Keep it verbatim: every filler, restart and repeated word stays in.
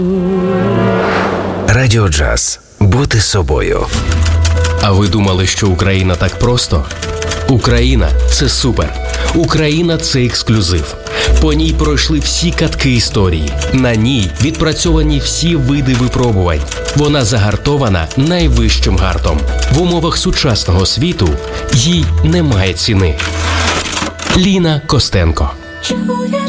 Радіо Джаз. Бути собою. А ви думали, що Україна так просто? Україна – це супер. Україна – це ексклюзив. По ній пройшли всі катки історії. На ній відпрацьовані всі види випробувань. Вона загартована найвищим гартом. В умовах сучасного світу їй немає ціни. Ліна Костенко. Чуєш